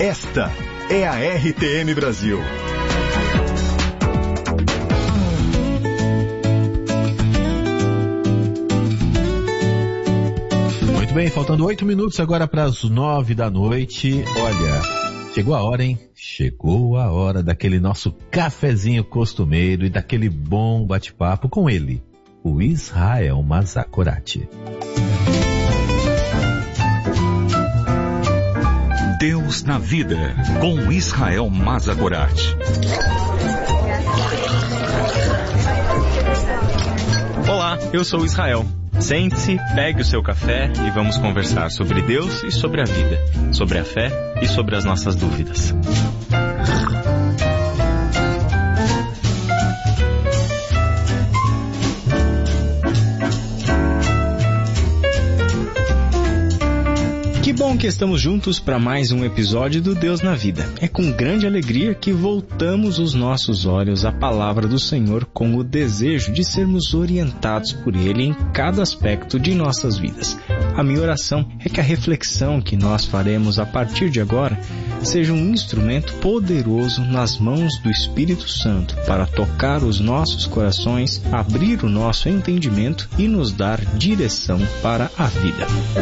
Esta é a RTM Brasil. Muito bem, faltando 8 minutos agora para as 9 da noite. Olha, chegou a hora, hein? Chegou a hora daquele nosso cafezinho costumeiro e daquele bom bate-papo com ele, o Israel Mazakorati. Deus na Vida, com Israel Mazakorati. Olá, eu sou o Israel. Sente-se, pegue o seu café e vamos conversar sobre Deus e sobre a vida, sobre a fé e sobre as nossas dúvidas. Que bom que estamos juntos para mais um episódio do Deus na Vida. É com grande alegria que voltamos os nossos olhos à palavra do Senhor com o desejo de sermos orientados por Ele em cada aspecto de nossas vidas. A minha oração é que a reflexão que nós faremos a partir de agora seja um instrumento poderoso nas mãos do Espírito Santo para tocar os nossos corações, abrir o nosso entendimento e nos dar direção para a vida.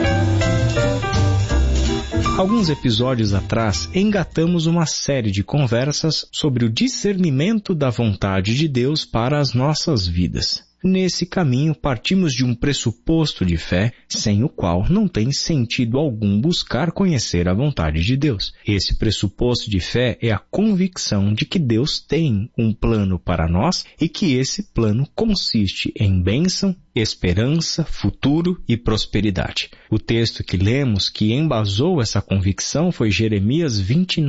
Alguns episódios atrás, engatamos uma série de conversas sobre o discernimento da vontade de Deus para as nossas vidas. Nesse caminho, partimos de um pressuposto de fé, sem o qual não tem sentido algum buscar conhecer a vontade de Deus. Esse pressuposto de fé é a convicção de que Deus tem um plano para nós e que esse plano consiste em bênção, esperança, futuro e prosperidade. O texto que lemos que embasou essa convicção foi Jeremias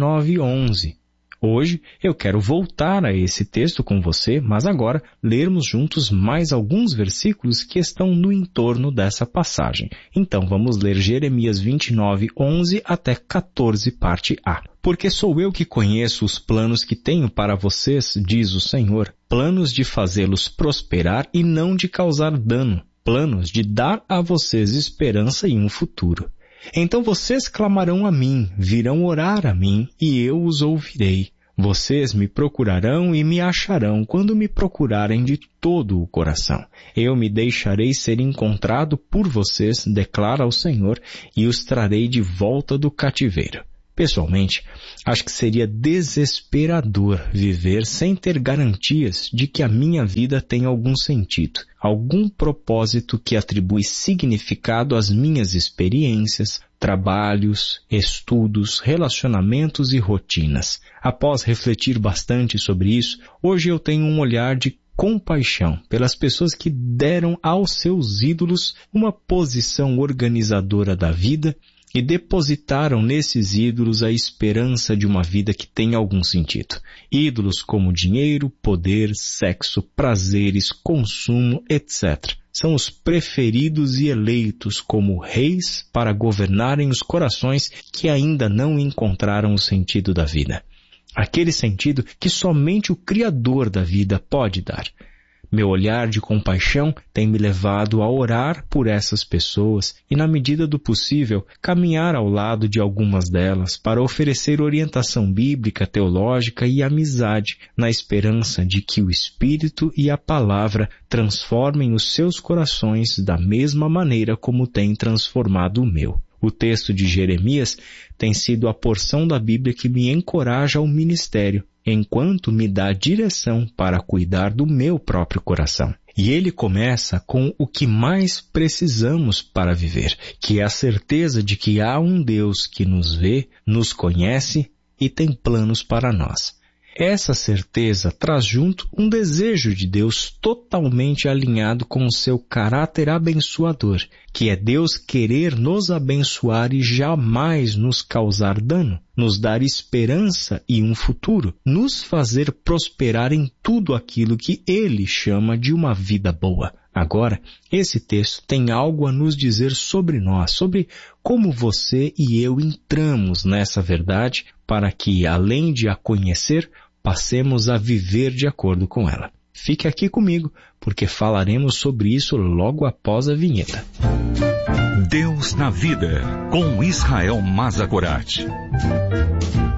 29:11. Hoje eu quero voltar a esse texto com você, mas agora lermos juntos mais alguns versículos que estão no entorno dessa passagem. Então vamos ler Jeremias 29:11 até 14, parte A. Porque sou eu que conheço os planos que tenho para vocês, diz o Senhor, planos de fazê-los prosperar e não de causar dano, planos de dar a vocês esperança e um futuro. Então vocês clamarão a mim, virão orar a mim, e eu os ouvirei. Vocês me procurarão e me acharão quando me procurarem de todo o coração. Eu me deixarei ser encontrado por vocês, declara o Senhor, e os trarei de volta do cativeiro. Pessoalmente, acho que seria desesperador viver sem ter garantias de que a minha vida tem algum sentido, algum propósito que atribui significado às minhas experiências, trabalhos, estudos, relacionamentos e rotinas. Após refletir bastante sobre isso, hoje eu tenho um olhar de compaixão pelas pessoas que deram aos seus ídolos uma posição organizadora da vida e depositaram nesses ídolos a esperança de uma vida que tem algum sentido. Ídolos como dinheiro, poder, sexo, prazeres, consumo, etc. São os preferidos e eleitos como reis para governarem os corações que ainda não encontraram o sentido da vida. Aquele sentido que somente o Criador da vida pode dar. Meu olhar de compaixão tem me levado a orar por essas pessoas e, na medida do possível, caminhar ao lado de algumas delas para oferecer orientação bíblica, teológica e amizade, na esperança de que o Espírito e a Palavra transformem os seus corações da mesma maneira como tem transformado o meu. O texto de Jeremias tem sido a porção da Bíblia que me encoraja ao ministério, enquanto me dá direção para cuidar do meu próprio coração. E ele começa com o que mais precisamos para viver, que é a certeza de que há um Deus que nos vê, nos conhece e tem planos para nós. Essa certeza traz junto um desejo de Deus totalmente alinhado com o seu caráter abençoador, que é Deus querer nos abençoar e jamais nos causar dano, nos dar esperança e um futuro, nos fazer prosperar em tudo aquilo que Ele chama de uma vida boa. Agora, esse texto tem algo a nos dizer sobre nós, sobre como você e eu entramos nessa verdade para que, além de a conhecer, passemos a viver de acordo com ela. Fique aqui comigo, porque falaremos sobre isso logo após a vinheta. Deus na Vida, com Israel Mazakorati.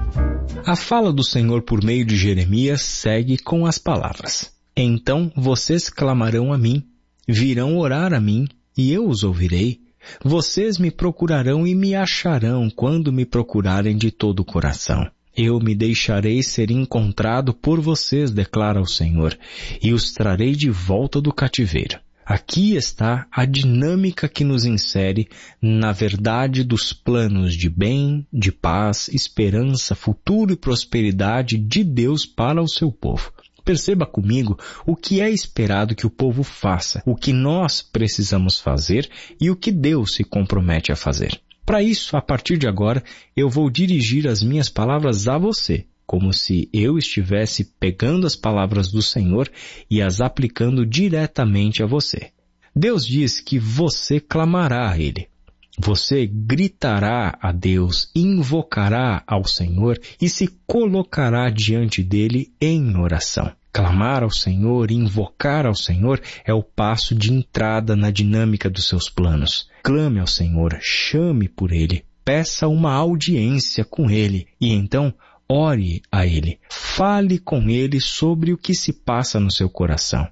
A fala do Senhor por meio de Jeremias segue com as palavras: Então vocês clamarão a mim, virão orar a mim, e eu os ouvirei. Vocês me procurarão e me acharão quando me procurarem de todo o coração. Eu me deixarei ser encontrado por vocês, declara o Senhor, e os trarei de volta do cativeiro. Aqui está a dinâmica que nos insere na verdade dos planos de bem, de paz, esperança, futuro e prosperidade de Deus para o seu povo. Perceba comigo o que é esperado que o povo faça, o que nós precisamos fazer e o que Deus se compromete a fazer. Para isso, a partir de agora, eu vou dirigir as minhas palavras a você, como se eu estivesse pegando as palavras do Senhor e as aplicando diretamente a você. Deus diz que você clamará a Ele. Você gritará a Deus, invocará ao Senhor e se colocará diante dele em oração. Clamar ao Senhor, invocar ao Senhor é o passo de entrada na dinâmica dos seus planos. Clame ao Senhor, chame por Ele, peça uma audiência com Ele e então ore a Ele. Fale com Ele sobre o que se passa no seu coração.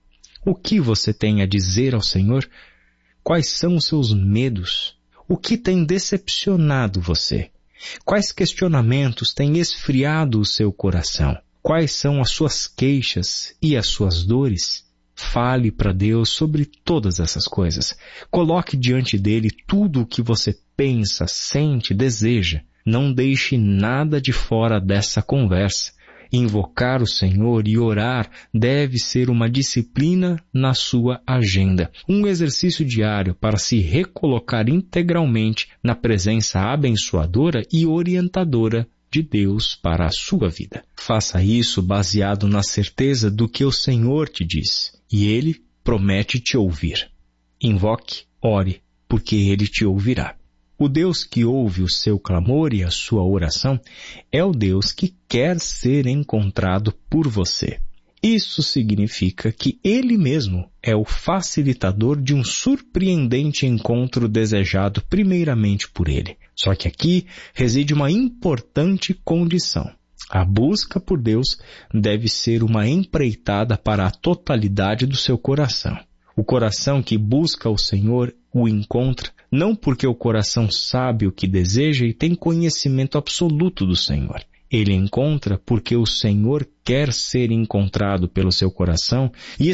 O que você tem a dizer ao Senhor? Quais são os seus medos? O que tem decepcionado você? Quais questionamentos têm esfriado o seu coração? Quais são as suas queixas e as suas dores? Fale para Deus sobre todas essas coisas. Coloque diante dele tudo o que você pensa, sente, deseja. Não deixe nada de fora dessa conversa. Invocar o Senhor e orar deve ser uma disciplina na sua agenda, um exercício diário para se recolocar integralmente na presença abençoadora e orientadora de Deus para a sua vida. Faça isso baseado na certeza do que o Senhor te diz, e Ele promete te ouvir. Invoque, ore, porque Ele te ouvirá. O Deus que ouve o seu clamor e a sua oração é o Deus que quer ser encontrado por você. Isso significa que Ele mesmo é o facilitador de um surpreendente encontro desejado primeiramente por Ele. Só que aqui reside uma importante condição. A busca por Deus deve ser uma empreitada para a totalidade do seu coração. O coração que busca o Senhor o encontra, não porque o coração sabe o que deseja e tem conhecimento absoluto do Senhor. Ele encontra porque o Senhor quer ser encontrado pelo seu coração e